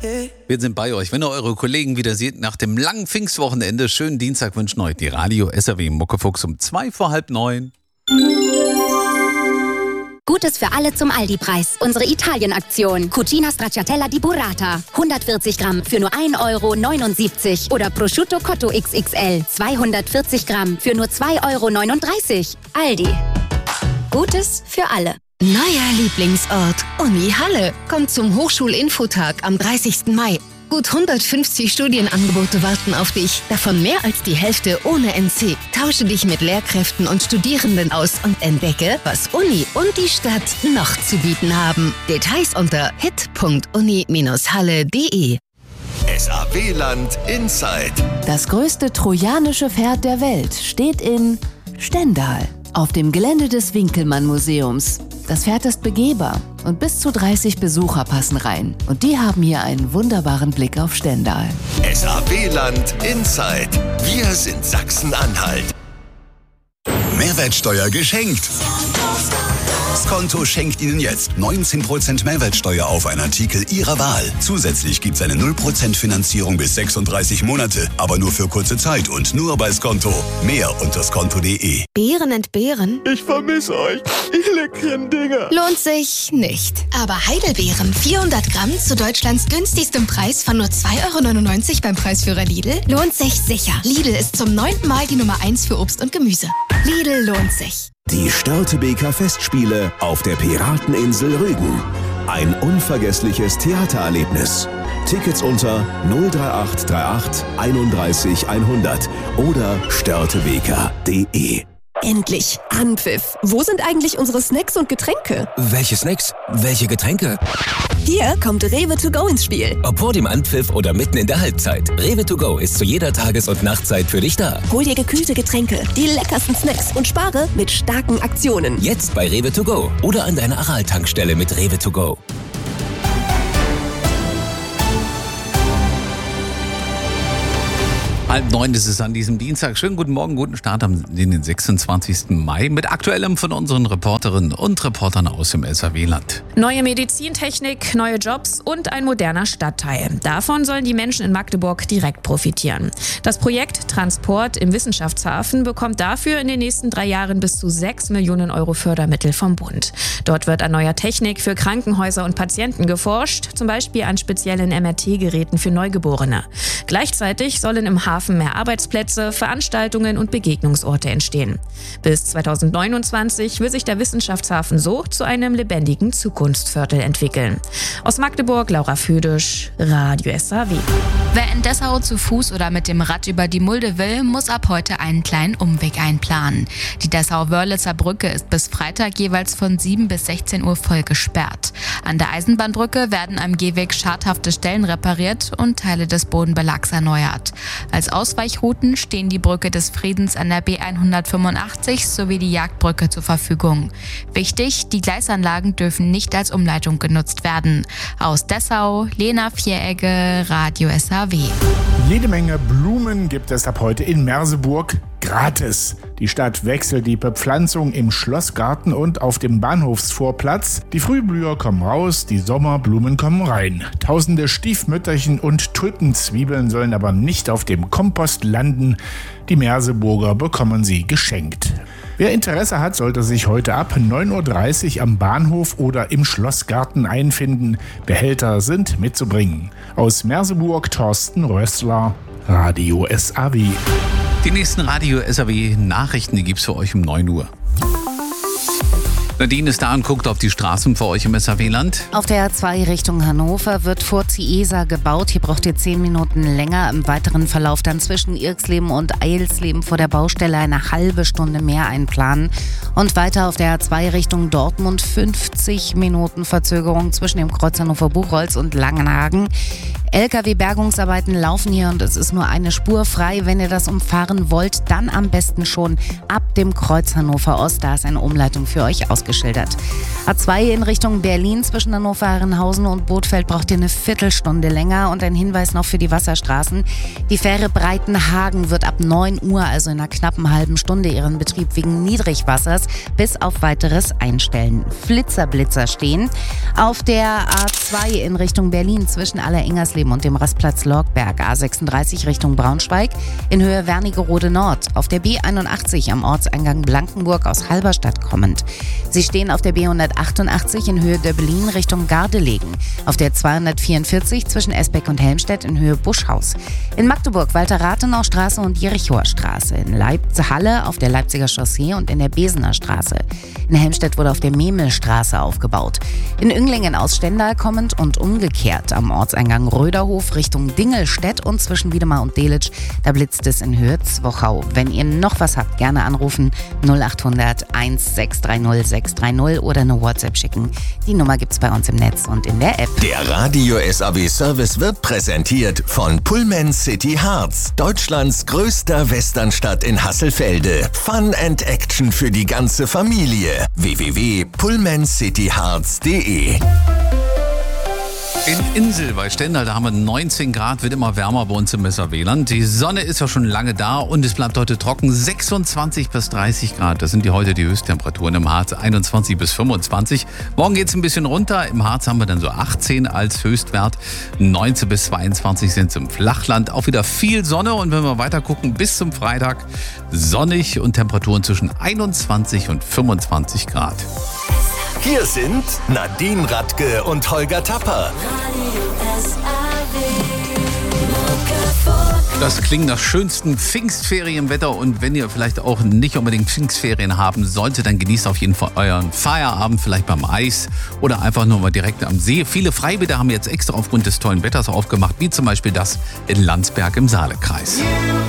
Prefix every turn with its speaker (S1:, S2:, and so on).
S1: Wir sind bei euch. Wenn ihr eure Kollegen wieder seht, nach dem langen Pfingstwochenende, schönen Dienstag wünschen euch die Radio SAW Muckefuchs um 8:45.
S2: Gutes für alle zum Aldi-Preis. Unsere Italien-Aktion. Cucina Stracciatella di Burrata. 140 Gramm für nur 1,79 € Oder Prosciutto Cotto XXL. 240 Gramm für nur 2,39 €. Aldi. Gutes für alle.
S3: Neuer Lieblingsort. Uni Halle. Kommt zum Hochschulinfotag am 30. Mai. Gut 150 Studienangebote warten auf dich, davon mehr als die Hälfte ohne NC. Tausche dich mit Lehrkräften und Studierenden aus und entdecke, was Uni und die Stadt noch zu bieten haben. Details unter hit.uni-halle.de.
S4: SAW-Land Inside.
S5: Das größte trojanische Pferd der Welt steht in Stendal auf dem Gelände des Winkelmann-Museums. Das Pferd ist begehbar und bis zu 30 Besucher passen rein. Und die haben hier einen wunderbaren Blick auf Stendal.
S4: SAW-Land Inside. Wir sind Sachsen-Anhalt. Mehrwertsteuer geschenkt. Skonto schenkt Ihnen jetzt 19% Mehrwertsteuer auf einen Artikel Ihrer Wahl. Zusätzlich gibt es eine 0% Finanzierung bis 36 Monate, aber nur für kurze Zeit und nur bei Skonto. Mehr unter skonto.de.
S3: Beeren entbehren?
S6: Ich vermisse euch, ihr leckeren Dinger.
S3: Lohnt sich nicht.
S7: Aber Heidelbeeren 400 Gramm zu Deutschlands günstigstem Preis von nur 2,99 € beim Preisführer Lidl lohnt sich sicher. Lidl ist zum 9. Mal die Nummer 1 für Obst und Gemüse. Lidl lohnt sich.
S8: Die Störtebeker Festspiele auf der Pirateninsel Rügen. Ein unvergessliches Theatererlebnis. Tickets unter 03838 31 100 oder störtebeker.de.
S9: Endlich Anpfiff. Wo sind eigentlich unsere Snacks und Getränke?
S10: Welche Snacks? Welche Getränke?
S9: Hier kommt Rewe to go ins Spiel.
S10: Ob vor dem Anpfiff oder mitten in der Halbzeit. Rewe to go ist zu jeder Tages- und Nachtzeit für dich da.
S9: Hol dir gekühlte Getränke, die leckersten Snacks und spare mit starken Aktionen.
S10: Jetzt bei Rewe to go oder an deiner Aral-Tankstelle mit Rewe to go.
S1: 8:30 ist es an diesem Dienstag. Schönen guten Morgen, guten Start am den 26. Mai mit Aktuellem von unseren Reporterinnen und Reportern aus dem SAW-Land.
S11: Neue Medizintechnik, neue Jobs und ein moderner Stadtteil. Davon sollen die Menschen in Magdeburg direkt profitieren. Das Projekt Transport im Wissenschaftshafen bekommt dafür in den nächsten 3 Jahren bis zu 6 Millionen € Fördermittel vom Bund. Dort wird an neuer Technik für Krankenhäuser und Patienten geforscht, zum Beispiel an speziellen MRT-Geräten für Neugeborene. Gleichzeitig sollen im Hafen mehr Arbeitsplätze, Veranstaltungen und Begegnungsorte entstehen. Bis 2029 will sich der Wissenschaftshafen so zu einem lebendigen Zukunftsviertel entwickeln. Aus Magdeburg, Laura Födisch, Radio SAW.
S12: Wer in Dessau zu Fuß oder mit dem Rad über die Mulde will, muss ab heute einen kleinen Umweg einplanen. Die Dessau-Wörlitzer Brücke ist bis Freitag jeweils von 7 bis 16 Uhr voll gesperrt. An der Eisenbahnbrücke werden am Gehweg schadhafte Stellen repariert und Teile des Bodenbelags erneuert. Als Ausweichrouten stehen die Brücke des Friedens an der B185 sowie die Jagdbrücke zur Verfügung. Wichtig, die Gleisanlagen dürfen nicht als Umleitung genutzt werden. Aus Dessau, Lena Vieregge, Radio SAW.
S6: Jede Menge Blumen gibt es ab heute in Merseburg gratis. Die Stadt wechselt die Bepflanzung im Schlossgarten und auf dem Bahnhofsvorplatz. Die Frühblüher kommen raus, die Sommerblumen kommen rein. Tausende Stiefmütterchen und Tulpenzwiebeln sollen aber nicht auf dem Kompost landen. Die Merseburger bekommen sie geschenkt. Wer Interesse hat, sollte sich heute ab 9:30 Uhr am Bahnhof oder im Schlossgarten einfinden. Behälter sind mitzubringen. Aus Merseburg Thorsten Rössler, Radio SAW.
S1: Die nächsten Radio SAW-Nachrichten, die gibt's für euch um 9 Uhr. Nadine ist da und guckt auf die Straßen für euch im SAW-Land.
S5: Auf der A2 Richtung Hannover wird vor Ziesa gebaut. Hier braucht ihr 10 Minuten länger. Im weiteren Verlauf dann zwischen Irxleben und Eilsleben vor der Baustelle eine halbe Stunde mehr einplanen. Und weiter auf der A2 Richtung Dortmund 50 Minuten Verzögerung zwischen dem Kreuz Hannover-Buchholz und Langenhagen. LKW-Bergungsarbeiten laufen hier und es ist nur eine Spur frei. Wenn ihr das umfahren wollt, dann am besten schon ab dem Kreuz Hannover Ost. Da ist eine Umleitung für euch ausgeschildert. A2 in Richtung Berlin zwischen Hannover-Herrenhausen und Bothfeld braucht ihr eine Viertelstunde länger. Und ein Hinweis noch für die Wasserstraßen. Die Fähre Breitenhagen wird ab 9 Uhr, also in einer knappen halben Stunde, ihren Betrieb wegen Niedrigwassers bis auf weiteres einstellen. Blitzer stehen. Auf der A2 in Richtung Berlin zwischen Allerengerslev Eielsleben und dem Rastplatz Lorgberg. A36 Richtung Braunschweig in Höhe Wernigerode Nord. Auf der B81 am Ortseingang Blankenburg aus Halberstadt kommend. Sie stehen auf der B188 in Höhe Döbbelin Richtung Gardelegen. Auf der 244 zwischen Esbeck und Helmstedt in Höhe Buschhaus. In Magdeburg Walter-Rathenau-Straße und Jerichower Straße. In Halle auf der Leipziger Chaussee und in der Besener Straße. In Helmstedt wurde auf der Memelstraße aufgebaut. In Önglingen aus Stendal kommend und umgekehrt am Ortseingang Röderhof Richtung Dingelstedt und zwischen Wiedemar und Delitzsch, da blitzt es in Höhe Zwochau. Wenn ihr noch was habt, gerne anrufen 0800 1630 630 oder eine WhatsApp schicken. Die Nummer gibt's bei uns im Netz und in der App.
S13: Der Radio SAW Service wird präsentiert von Pullman City Harz, Deutschlands größter Westernstadt in Hasselfelde. Fun and Action für die ganze Familie. www.pullmancityharz.de.
S1: In Insel bei Stendal, da haben wir 19 Grad, wird immer wärmer bei uns im Weserwieland. Die Sonne ist ja schon lange da und es bleibt heute trocken. 26 bis 30 Grad, das sind heute die Höchsttemperaturen im Harz, 21 bis 25. Morgen geht es ein bisschen runter, im Harz haben wir dann so 18 als Höchstwert. 19 bis 22 sind es im Flachland. Auch wieder viel Sonne und wenn wir weiter gucken, bis zum Freitag sonnig und Temperaturen zwischen 21 und 25 Grad.
S13: Hier sind Nadine Radke und Holger Tapper.
S1: Das klingt nach schönstem Pfingstferienwetter und wenn ihr vielleicht auch nicht unbedingt Pfingstferien haben solltet, dann genießt auf jeden Fall euren Feierabend, vielleicht beim Eis oder einfach nur mal direkt am See. Viele Freibäder haben jetzt extra aufgrund des tollen Wetters aufgemacht, wie zum Beispiel das in Landsberg im Saalekreis.